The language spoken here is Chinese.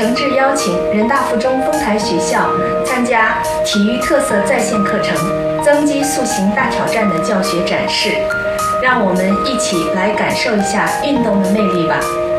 诚挚邀请人大附中丰台学校参加体育特色在线课程增肌塑形大挑战的教学展示，让我们一起来感受一下运动的魅力吧。